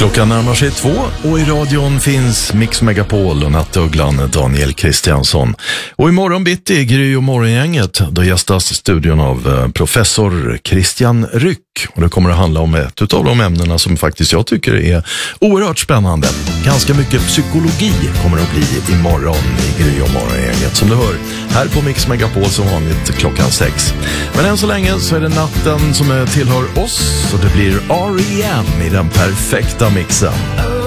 Klockan närmar sig 2 och i radion finns Mix Megapol och nattugglan Daniel Kristiansson. Och imorgon bitti i Gry och morgongänget då gästas studion av professor Christian Ryck. Och det kommer att handla om ett utav de ämnena som faktiskt jag tycker är oerhört spännande. Ganska mycket psykologi kommer att bli imorgon i Gry och morgongänget som du hör här på Mix Megapol som vanligt klockan 6. Men än så länge så är det natten som tillhör oss och det blir R.E.M. i den perfekta mixen.